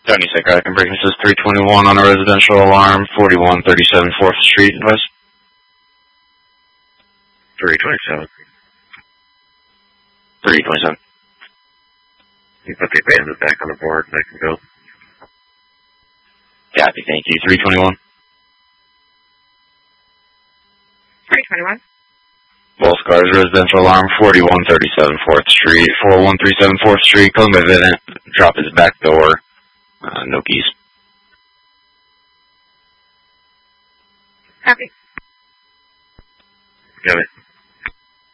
76, I can break. This is 321 on a residential alarm, 4137 4th Street, West. 327. 327. You put the abandoned back on the board and I can go. Copy, thank you. 321. 321. Both cars, residential alarm, 4137 4th Street, 4137 4th Street, Columbia Vidant, drop his back door, no keys. Copy. Got it.